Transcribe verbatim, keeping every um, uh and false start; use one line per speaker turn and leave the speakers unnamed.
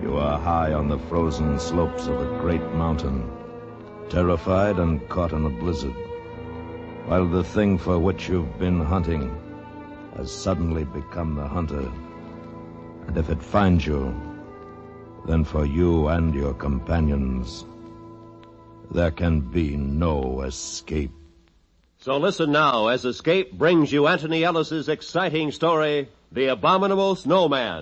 You are high on the frozen slopes of a great mountain, terrified and caught in a blizzard, while the thing for which you've been hunting has suddenly become the hunter. And if it finds you, then for you and your companions, there can be no escape.
So listen now as Escape brings you Anthony Ellis's exciting story, The Abominable Snowman.